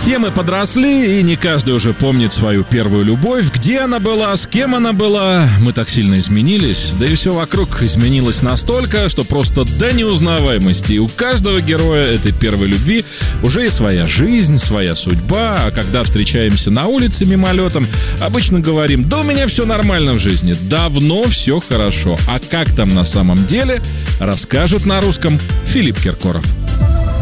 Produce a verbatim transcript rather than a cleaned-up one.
Все мы подросли, и не каждый уже помнит свою первую любовь, где она была, с кем она была. Мы так сильно изменились, да и все вокруг изменилось настолько, что просто до неузнаваемости. И у каждого героя этой первой любви уже и своя жизнь, своя судьба. А когда встречаемся на улице мимолетом, обычно говорим: да у меня все нормально в жизни, давно все хорошо. А как там на самом деле, расскажет на русском Филипп Киркоров.